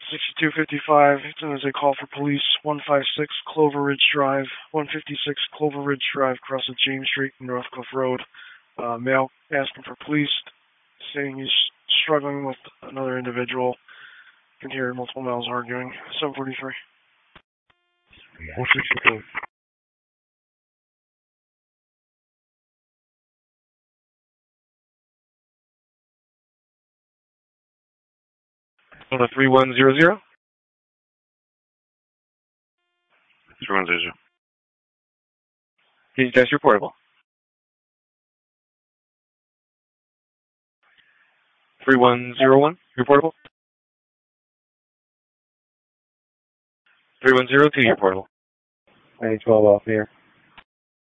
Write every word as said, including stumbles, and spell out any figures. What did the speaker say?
sixty-two fifty-five, it's as a call for police, one fifty-six Clover Ridge Drive, one fifty-six Clover Ridge Drive, across the James Street, Northcliffe Road. Uh, male asking for police, saying he's struggling with another individual. You can hear multiple males arguing. seven forty-three. one sixty-two. On a three one zero zero? three one zero zero. Can you test your portable? three one zero one, reportable. three one zero two, your portable. ninety twelve off here.